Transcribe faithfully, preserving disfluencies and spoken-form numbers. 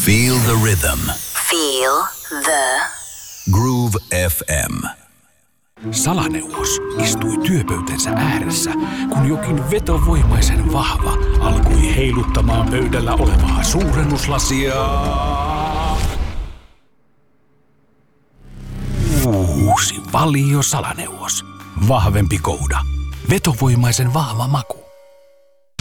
Feel the rhythm. Feel the Groove F M. Salaneuvos istui työpöytänsä ääressä, kun jokin vetovoimaisen vahva alkoi heiluttamaan pöydällä olevaa suurennuslasia. Uusi Valio Salaneuvos. Vahvempi kouda. Vetovoimaisen vahva maku.